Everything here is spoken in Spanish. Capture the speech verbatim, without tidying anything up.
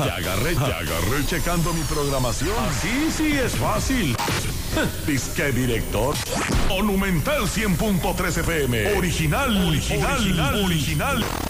Ya agarré, ya agarré checando mi programación. Así sí es fácil. Disque director. Monumental cien punto tres F M. Original, original, original. original.